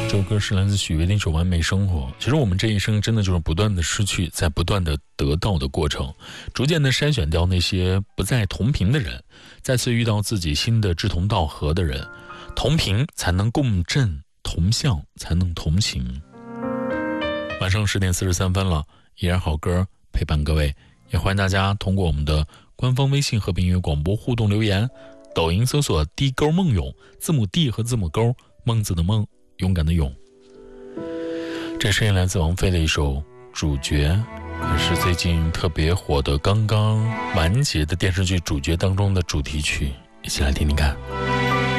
这首歌是来自许巍的一首《完美生活》。其实我们这一生真的就是不断的失去，在不断的得到的过程，逐渐的筛选掉那些不再同频的人，再次遇到自己新的志同道合的人，同频才能共振，同向才能同行。晚上10点43分了，依然好歌陪伴各位，也欢迎大家通过我们的官方微信和平音乐广播互动留言，抖音搜索 D 勾梦勇，字母 D 和字母勾，孟子的孟，勇敢的勇。这声音来自王菲的一首主角，也是最近特别火的刚刚完结的电视剧主角当中的主题曲，一起来听听看。